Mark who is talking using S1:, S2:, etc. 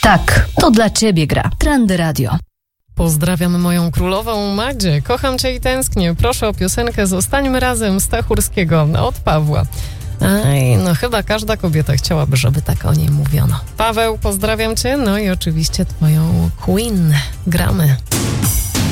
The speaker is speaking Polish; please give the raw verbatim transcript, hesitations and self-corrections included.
S1: Tak, to dla ciebie gra Trendy Radio.
S2: Pozdrawiam moją królową Magdzie. Kocham cię i tęsknię. Proszę o piosenkę Zostańmy razem Stachurskiego od Pawła. Aj, no chyba każda kobieta chciałaby, żeby tak o niej mówiono. Paweł, pozdrawiam cię. No i oczywiście twoją Queen. Gramy.